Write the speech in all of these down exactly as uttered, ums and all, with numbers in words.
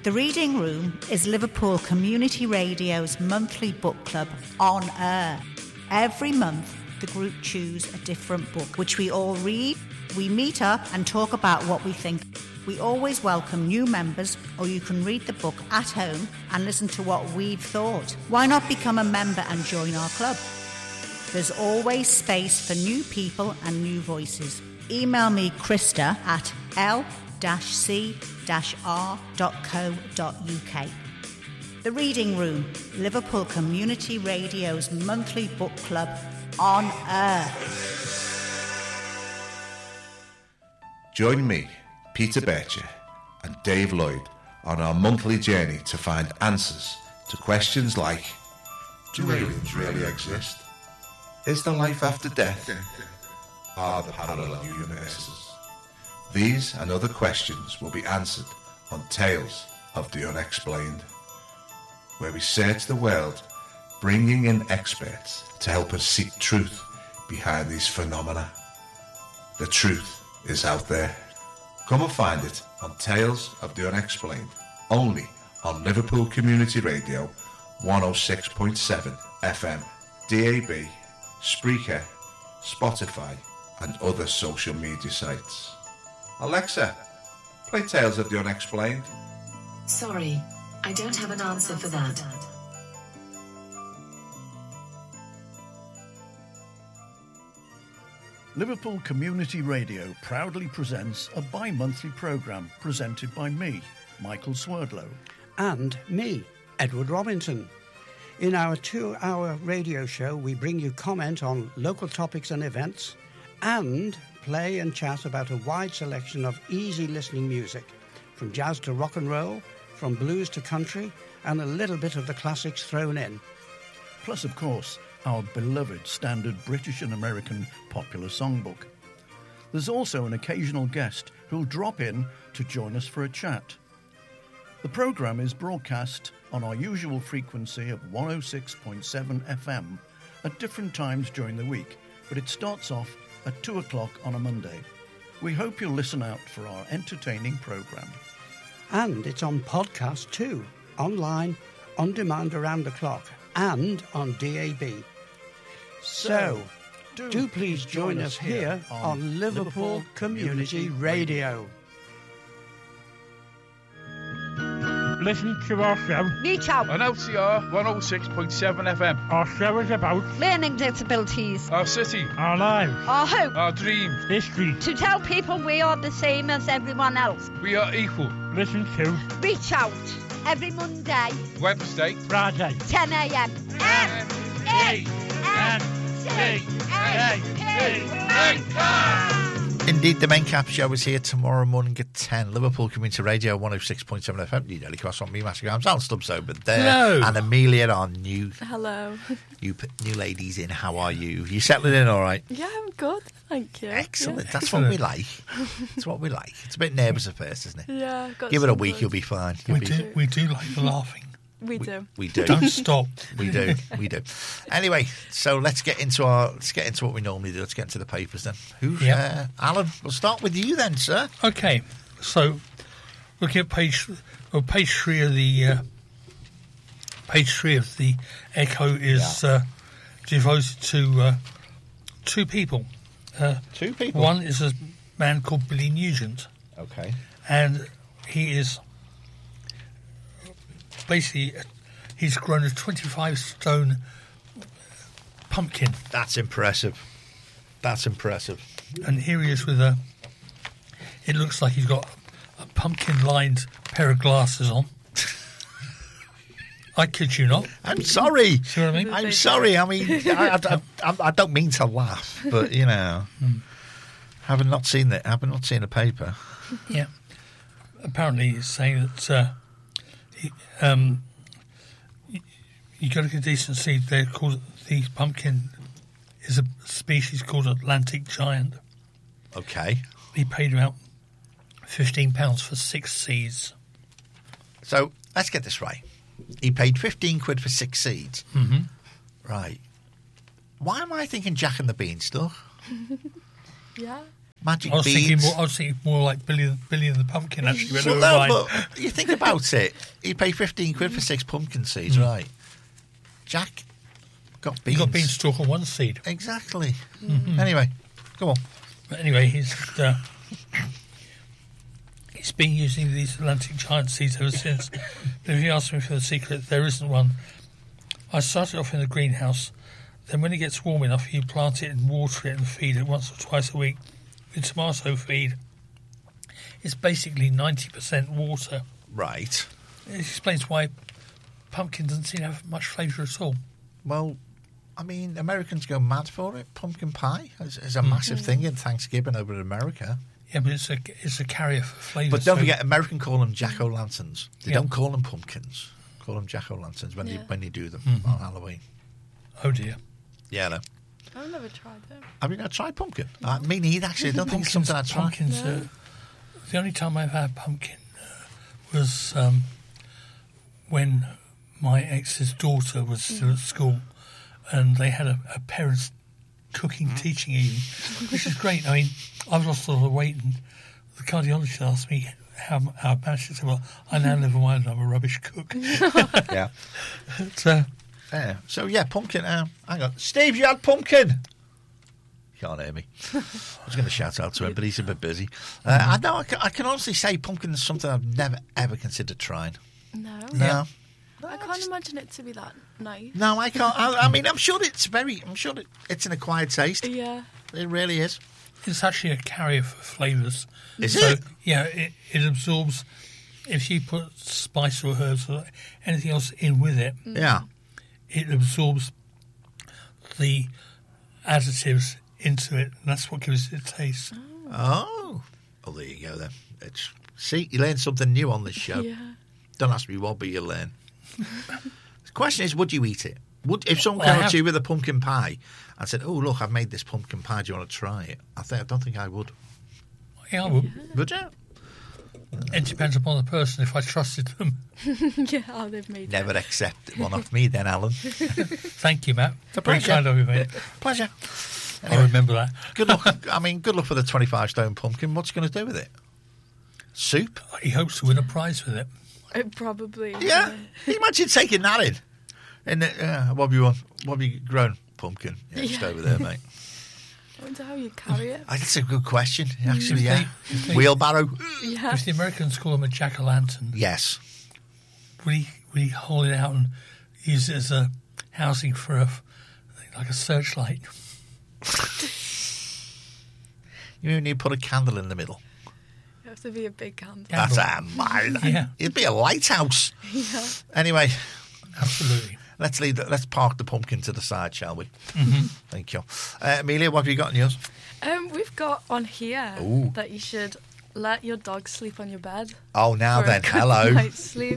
The Reading Room is Liverpool Community Radio's monthly book club on air. Every month, the group choose a different book, which we all read. We meet up and talk about what we think. We always welcome new members, or you can read the book at home and listen to what we've thought. Why not become a member and join our club? There's always space for new people and new voices. Email me, Krista, at l c r dot co dot u k. The Reading Room, Liverpool Community Radio's monthly book club on air. Join me, Peter Bircher, and Dave Lloyd on our monthly journey to find answers to questions like: do aliens really exist? Is there life after death? Are there parallel universes? These and other questions will be answered on Tales of the Unexplained, where we search the world, bringing in experts to help us seek truth behind these phenomena. The truth is out there. Come and find it on Tales of the Unexplained, only on Liverpool Community Radio one oh six point seven F M, D A B, Spreaker, Spotify and other social media sites. Alexa, play Tales of the Unexplained. Sorry, I don't have an answer for that. Liverpool Community Radio proudly presents a bi-monthly programme presented by me, Michael Swerdlow. And me, Edward Robinson. In our two-hour radio show, we bring you comment on local topics and events, and play and chat about a wide selection of easy listening music, from jazz to rock and roll, from blues to country, and a little bit of the classics thrown in. Plus, of course, our beloved standard British and American popular songbook. There's also an occasional guest who'll drop in to join us for a chat. The programme is broadcast on our usual frequency of one oh six point seven F M at different times during the week, but it starts off at two o'clock on a Monday. We hope you'll listen out for our entertaining programme. And it's on podcast too, online, on demand around the clock, and on D A B. So, do, do please join us here on Liverpool Community Radio. Listen to our show. Reach out. On L C R one oh six point seven F M. Our show is about learning disabilities, our city, our lives, our hope, our dreams, history. To tell people we are the same as everyone else. We are equal. Listen to Reach Out every Monday, Wednesday, Friday, ten a m M E N C A P. Indeed, the main cap show is here tomorrow morning at ten. Liverpool Community Radio one oh six point seven F M. You nearly crossed on me, Master Grams. Alan Stubbs over there. Hello. And Amelia, our new, Hello. new, new ladies in. How are you? You settling in all right? Yeah, I'm good. Thank you. Excellent. Yeah. That's what we like. That's what we like. It's a bit nervous at first, isn't it? Yeah. Got Give it a week, good. you'll be fine. You'll We be... do, we do like the laughing. We do. We, we do. Don't stop. We do. We do. Anyway, so let's get into our let's get into what we normally do. Let's get into the papers then. Who's Yep. uh, Alan? We'll start with you then, sir. Okay, so looking at page well, page three of the uh, page three of the Echo is Yeah. uh, devoted to uh, two people. Uh, Two people. One is a man called Billy Nugent, Okay. and he is basically he's grown a twenty-five stone pumpkin, That's impressive. That's impressive. and here he is with a. It looks like he's got a pumpkin-lined pair of glasses on. I kid you not. I'm sorry. See what I mean? I'm sorry. I mean, I, I, I, I don't mean to laugh, but you know, Hmm. having not seen the having not seen the paper. Yeah. Apparently, it's saying that uh, he, um, you, you got to get decent seed. They're called the pumpkin is a species called Atlantic giant. Okay. He paid about fifteen pounds for six seeds. So let's get this right. He paid fifteen quid for six seeds. Mm-hmm. Right. Why am I thinking Jack and the Beanstalk? Yeah. magic I was beads. thinking more. I was thinking more like Billy, Billy and the Pumpkin. Actually, when Well, I no, was mine. but you think about it. You pay fifteen quid for six pumpkin seeds, right? Jack got beans. You got beanstalk on one seed. Exactly. Mhm. Anyway, go on. But anyway, he's uh, he's been using these Atlantic giant seeds ever since. But if you ask me for the secret, there isn't one. I started off in the greenhouse. Then when it gets warm enough, you plant it and water it and feed it once or twice a week with tomato feed. It's basically ninety percent water. Right. It explains why pumpkin doesn't seem to have much flavour at all. Well, I mean, Americans go mad for it. Pumpkin pie is, is a massive thing in Thanksgiving over in America. Yeah, but it's a it's a carrier for flavour. But don't so- forget, American call them jack-o'-lanterns. They Yeah. don't call them pumpkins. Call them jack-o'-lanterns when you Yeah. when you do them Mhm. on Halloween. Oh dear. Yeah, no. I've never tried them. Have you not tried pumpkin? Uh, me neither, actually. I don't think it's something I'd try. Pumpkins. Uh, the only time I've had pumpkin uh, was um, when my ex's daughter was still at school, and they had a, a parents' cooking teaching evening, which is great. I mean, I've lost a lot of weight, and the cardiologist asked me how, how I managed it. I said, well, I now live on my own. I'm a rubbish cook. Yeah. But, uh, Yeah. So, yeah, pumpkin. Uh, hang on. Steve, you had pumpkin. You can't hear me. I was going to shout out to him, but he's a bit busy. Uh, I know. I can, I can honestly say pumpkin is something I've never, ever considered trying. No. No. I can't imagine it to be that nice. No, I can't. I, I mean, I'm sure it's very, I'm sure it, it's an acquired taste. Yeah. It really is. It's actually a carrier for flavours. Is so, it? Yeah, it, it absorbs. If you put spice or herbs or anything else in with it, Yeah. it absorbs the additives into it, and that's what gives it a taste. Oh. Oh, there you go then. It's, see, you learn something new on this show. Yeah. Don't ask me what, but you learn. The question is, would you eat it? Would if someone Well, I came up have- to you with a pumpkin pie and said, "Oh, look, I've made this pumpkin pie. Do you want to try it?" I think I don't think I would. Yeah, I would. Would you? It depends upon the person. If I trusted them. Yeah, how they've made Never it. accept one off me, then, Alan. Thank you, Matt. It's a Very pleasure. kind of you, mate. Pleasure. I remember that. Good luck. I mean, good luck for the twenty-five stone pumpkin. What's going to do with it? Soup? He hopes to win a prize with it. It probably. Yeah. Can you imagine taking that in? In the, uh, what have you want? What have you grown? Pumpkin. Yeah, just Yeah. over there, mate. I wonder how you carry it. Uh, That's a good question, actually. If Yeah. they- if they- Wheelbarrow. Yeah. If the Americans call him a jack-o'-lantern, Yes. would he, would he hold it out and use it as a housing for a, like a searchlight? You mean you put a candle in the middle? You have to be a big candle. That's a mile. Yeah. It'd be a lighthouse. Yeah. Anyway, Absolutely. let's leave. The, let's park the pumpkin to the side, shall we? Mhm. Thank you, uh, Amelia. What have you got in yours? Um, we've got on here Ooh. that you should let your dog sleep on your bed. Oh, now for a then, good hello. night's sleep.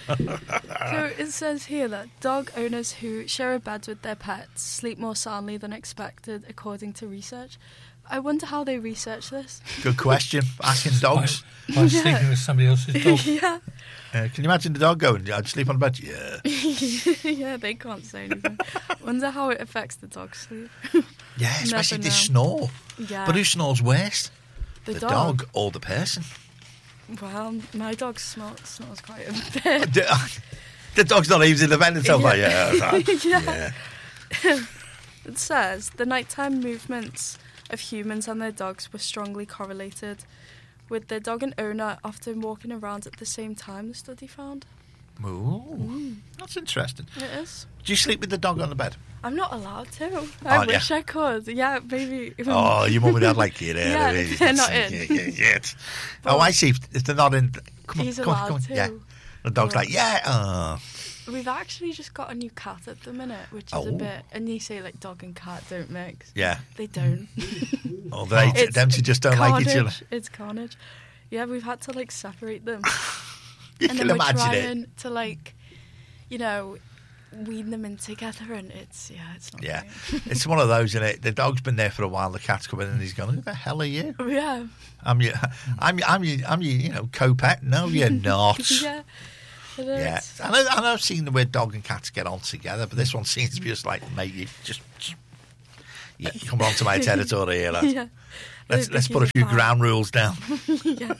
So it says here that dog owners who share a bed with their pets sleep more soundly than expected, according to research. I wonder how they research this. Good question. Asking dogs. By Yeah. sleeping with somebody else's dog. yeah, Uh, can you imagine the dog going, "I'd sleep on the bed"? Yeah. yeah, they can't say anything. Wonder how it affects the dog's sleep. Yeah, especially Never if they know. snore. Yeah, But who snores worst? the, The dog. dog or the person? Well, my dog snores, snores quite a bit. The, the dog's not even in the bed until like, yeah, that's- Yeah. yeah. It says the nighttime movements of humans and their dogs were strongly correlated, with the dog and owner often walking around at the same time, the study found. Ooh, that's interesting. It is. Do you sleep with the dog on the bed? I'm not allowed to. I Aren't wish ya? I could. Yeah, maybe. even- Oh, your mum and dad like you there. Yeah, really. if they're not Yeah, in. yeah, yeah, yeah. Oh, I see. If if they're not in, come on, He's come on, allowed come on. to. Yeah. The dog's Well- like, yeah. Oh. We've actually just got a new cat at the minute, which is Oh. a bit. And you say like dog and cat don't mix. Yeah. They don't. Oh, they, It's them two just don't like each other. carnage. It's carnage. Yeah, we've had to like separate them. You and can then we're imagine trying it. to like, you know, wean them in together, and it's yeah, it's not. Yeah. It's one of those, isn't it? The dog's been there for a while. The cat's come in and he's gone, who the hell are you? great. Yeah. I'm your, I'm, your- I'm, your, I'm your, you know, co-pet. No, you're not. yeah. It is. Yeah, I know, I know I've seen the way dog and cats get on together, but this one seems to be just like, mate, you just, You come on to my territory here, lad. Yeah. Let's Look, let's he's put a few a fan. ground rules down. Yeah.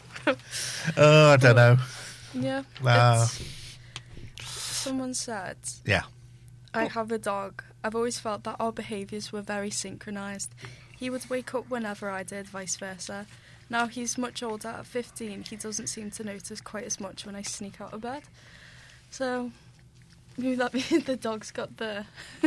Oh, I don't know. Yeah. Uh, It's- someone said, Yeah. I have a dog. I've always felt that our behaviours were very synchronised. He would wake up whenever I did, vice versa. Now he's much older, at fifteen, he doesn't seem to notice quite as much when I sneak out of bed. So, maybe that means the dog's got the...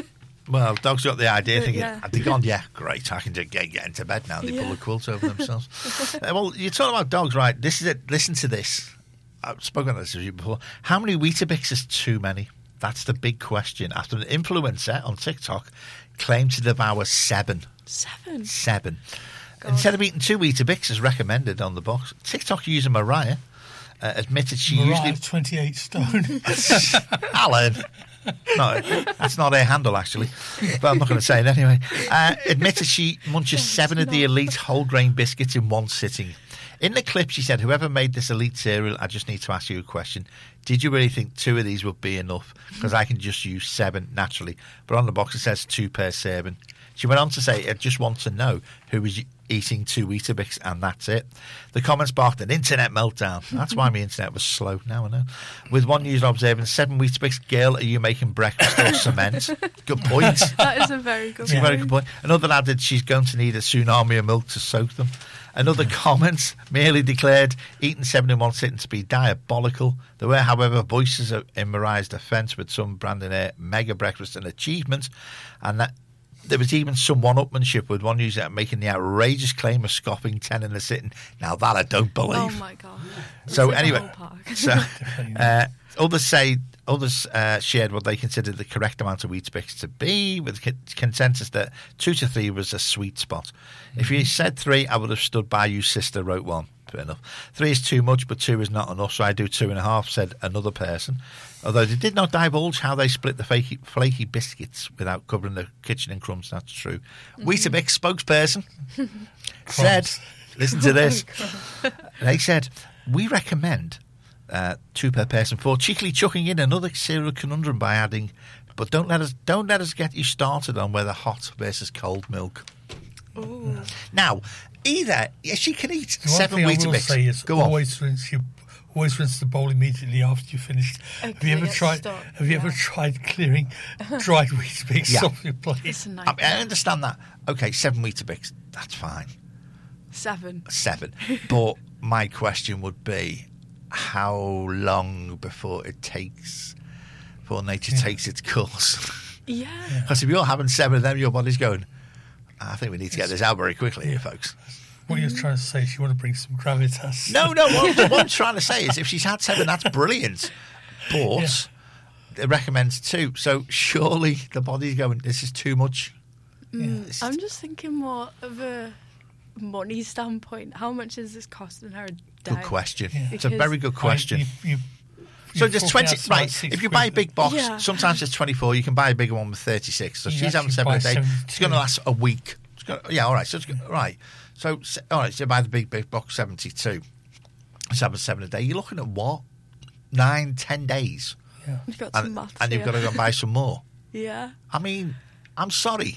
Well, dogs got the idea, Uh, thinking, yeah. "Have they gone? Yeah, great. I can just get, get into bed now." They pull Yeah. a quilt over themselves. Uh, well, you're talking about dogs, right? This is it. Listen to this. I've spoken about this with you before. How many Weetabix is too many? That's the big question. After an influencer on TikTok claimed to devour seven. Seven? Seven. Instead of eating two Weetabix as recommended on the box, TikTok user Mariah uh, admitted she Mariah, usually... twenty-eight stone. Alan. No, that's not her handle, actually. But I'm not going to say it anyway. Uh, admitted she munches seven of the elite whole grain biscuits in one sitting. In the clip, she said, "Whoever made this elite cereal, I just need to ask you a question. Did you really think two of these would be enough? Because I can just use seven naturally." But on the box, it says two per serving. She went on to say, "I just want to know who was eating two Weetabix, and that's it." The comments sparked an internet meltdown. That's why my internet was slow. Now I know. With one user observing, "Seven Weetabix, girl, are you making breakfast or cement?" Good point. That is a very good It's a very good point. Another added she's going to need a tsunami of milk to soak them. Another comment merely declared eating seven in one sitting to be diabolical. There were, however, voices in Mariah's defence, with some branding it mega breakfast an achievement, and that there was even some one-upmanship, with one user making the outrageous claim of scoffing ten in a sitting. Now that I don't believe. Oh my God. So It's like a anyway, whole park. so uh, others say others uh, shared what they considered the correct amount of Weetabix to be, with con- consensus that two to three was a sweet spot. If you said three, I would have stood by you, sister. Wrote one. Fair enough. Three is too much, but two is not enough, so I do two and a half. Said another person. Although they did not divulge how they split the flaky, flaky biscuits without covering the kitchen in crumbs. That's true. Mm-hmm. Weetabix spokesperson said, "Listen to this." They said, "We recommend uh, two per person," for cheekily chucking in another cereal conundrum by adding, "But don't let us don't let us get you started on whether hot versus cold milk." Ooh. Now, either yeah, she can eat The one seven thing I will Weetabix. say is Go on. always rinse your, always rinse the bowl immediately after you finish. Have you ever get tried? stuck, Have you ever yeah. tried clearing dried Weetabix Yeah. off your plate? It's a I, mean, nightmare. I understand that. Okay, seven Weetabix, that's fine. Seven. Seven. But my question would be, how long before it takes, before nature takes its course? Yeah. Because if you're having seven of them, your body's going, I think we need to get this out very quickly here, folks. What you're trying to say is you want to bring some gravitas. No, no, what, what I'm trying to say is if she's had seven, that's brilliant. But Yeah. it recommends two. So surely the body's going, this is too much. Mm, This is- I'm just thinking more of a money standpoint. How much is this costing her a day? Good question. It's a Because- very good question. You, you, So you're there's talking twenty, outside right? six If you quid, buy a but- big box, Yeah. sometimes it's twenty-four. You can buy a bigger one with thirty-six. So You she's having actually seven buy a day. It's seventy-two. going to last a week. It's gonna, yeah, all right. So it's gonna, right. So se- all right. So you buy the big big box seventy-two. It's having seven a day. You're looking at what? Nine, ten days, Yeah. You've got some and, maths and you've here. got to go and buy some more. Yeah. I mean, I'm sorry,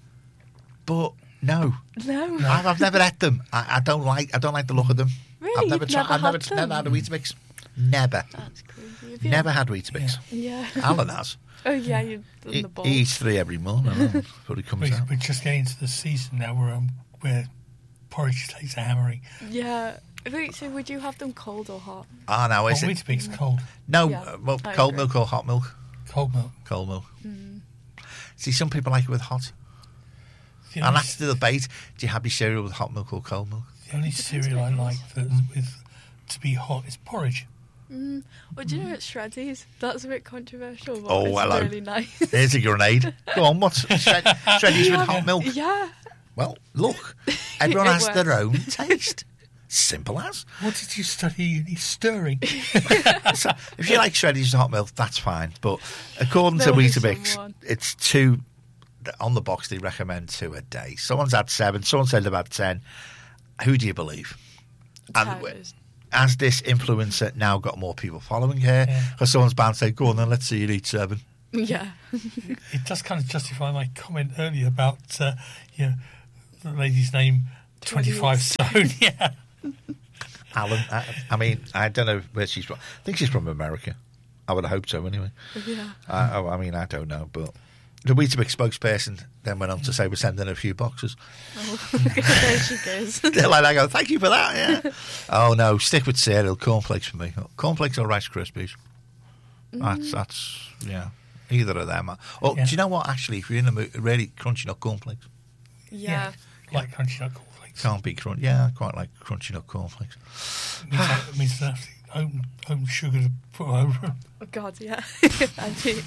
but no, No. I've, I've never had them. I, I don't like. I don't like the look of them. Really? I've never You've tried. never I've never, had never had a them? Weetabix. Never, That's crazy. Have you- never had Weetabix. Yeah. Alan has. Oh, yeah, you've done He, the ball. he eats three every morning before he comes We, out. we're just getting into the season now where um, where porridge takes a hammering. Yeah. Wait, so would you have them cold or hot? Ah, now Oh, is it? Weetabix cold. No, Yeah, uh, well, I cold agree. milk or hot milk? Cold milk. Cold milk. Mm. See, some people like it with hot. The And only, that's the debate. Do you have your cereal with hot milk or cold milk? the only cereal I like that's with to be hot is porridge. Mm. Well, do you know it's Shreddies? That's a bit controversial, but Oh, it's hello. really nice. There's a grenade. Go on, what's shred, shreddies with hot milk? Yeah. Well, look, everyone It has their works. own taste. Simple as. What did you study at uni? Stirring. So, if you like shreddies with hot milk, that's fine. But according to There'll be Weetabix, someone. it's two. On the box, they recommend two a day. Someone's had seven. Someone said about ten. Who do you believe? And Towers. has this influencer now got more people following her? Because Yeah. someone's bound to say, "Go on, then let's see you eat seven." Yeah. It does kind of justify my comment earlier about uh, you know, the lady's name, twenty-five Stone. Yeah. Alan, I, I mean, I don't know where she's from. I think she's from America. I would have hoped so anyway. Yeah. I, oh, I mean, I don't know, but the Weetabix spokesperson then went on to say we're sending a few boxes. Oh, there she goes. They're like, I go, thank you for that, yeah. Oh, no, stick with cereal, cornflakes for me. Cornflakes or Rice Krispies. Mm. That's, that's, yeah, either of them. Oh, Yeah. do you know what, actually, if you're in the mood, really crunchy nut cornflakes? Yeah. Like crunchy nut cornflakes. Can't be crunch. Yeah, I quite like crunchy nut cornflakes. It means, I, it means I have to own, own sugar to put over them. Oh, God, yeah. I do.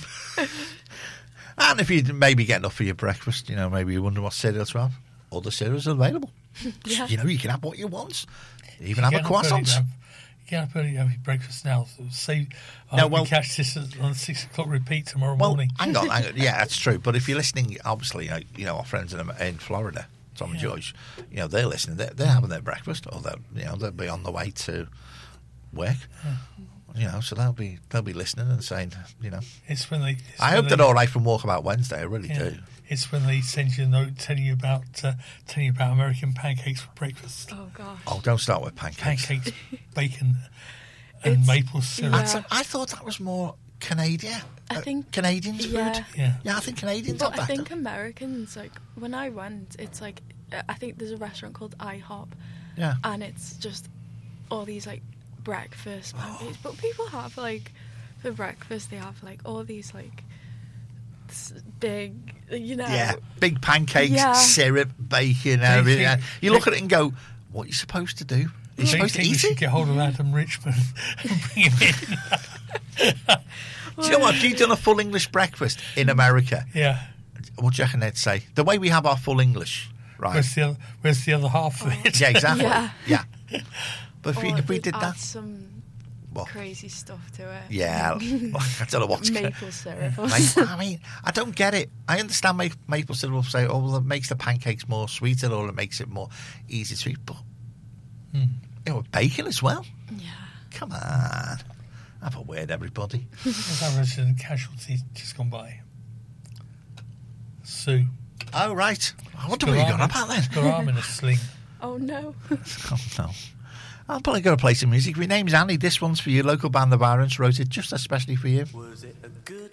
And if you maybe get enough for your breakfast, you know, maybe you wonder what cereal to have. Other cereals are available. Yeah. You know, you can have what you want. Even You have a get up early croissant. to have- You get up early to have your breakfast now. So say, I No, hope well- we catch this on six o'clock repeat tomorrow Well, morning. hang on, hang on. Yeah, that's true. But if you're listening, obviously, uh, you know, our friends in, in Florida, Tom and Yeah. George, you know, they're listening. They're, they're having their breakfast, or they'll, you know, they'll be on the way to work. You know, so they'll be they'll be listening and saying, you know, It's when they. It's I when hope they, they're all right from Walkabout Wednesday. I really yeah, do. It's when they send you a note telling you about uh, telling you about American pancakes for breakfast. Oh, gosh. Oh, don't start with pancakes. Pancakes, bacon, and It's- maple syrup. yeah. That's- I thought that was more Canadian. I uh, think- Canadians yeah. food. Yeah. Yeah, I think Canadians But have I that. think Americans, like, when I went, it's like, I think there's a restaurant called IHOP. Yeah. And it's just all these, like, breakfast pancakes. But people have, like, for breakfast, they have, like, all these, like, s- big, you know. Yeah, big pancakes, Yeah. syrup, bacon, everything. think- You look at it and go, "What are you supposed to do? You're Do you supposed to think we eat should it." get hold of Adam Richmond and bring him in? Do you know what? If you'd done a full English breakfast in America, Yeah. what do you reckon they'd say? The way we have our full English, right? Where's the other, where's the other half of it? Yeah, exactly. Yeah. Yeah. But if we, Or if we they'd did add that, some What? crazy stuff to it. yeah, I don't know what's gonna- Maple syrup. or Mate, something. I mean, I don't get it. I understand ma- maple syrup will say, "Oh, well, it makes the pancakes more sweeter, or it makes it more easy to eat." But Hmm. you know, bacon as well. Yeah. Come on, have a word, everybody. There's our resident casualty just gone by. Sue. Oh right, I wonder what you got about then. Got her arm in a sling. Oh, no. Oh no. I'm probably going to play some music. My name's Annie. This one's for you. Local band The Barons wrote it just especially for you. Was it a good